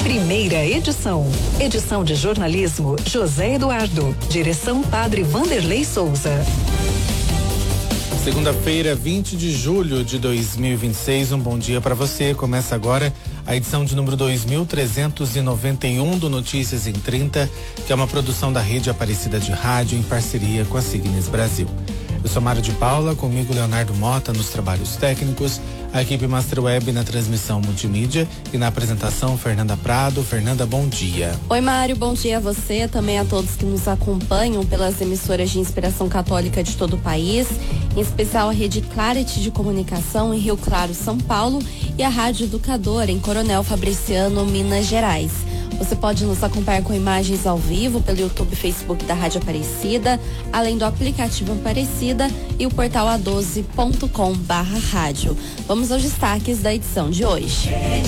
Primeira edição. Edição de jornalismo José Eduardo. Direção Padre Vanderlei Souza. Segunda-feira, 20 de julho de 2026. Um bom dia para você. Começa agora a edição de número 2391 do Notícias em 30, que é uma produção da Rede Aparecida de Rádio em parceria com a Signes Brasil. Eu sou Mário de Paula, comigo Leonardo Mota nos trabalhos técnicos, a equipe Master Web na transmissão multimídia e na apresentação Fernanda Prado. Fernanda, bom dia. Oi, Mário, bom dia a você, também a todos que nos acompanham pelas emissoras de inspiração católica de todo o país, em especial a Rede Clarity de Comunicação em Rio Claro, São Paulo, e a Rádio Educadora em Coronel Fabriciano, Minas Gerais. Você pode nos acompanhar com imagens ao vivo pelo YouTube e Facebook da Rádio Aparecida, além do aplicativo Aparecida e o portal a12.com/rádio. Vamos aos destaques da edição de hoje.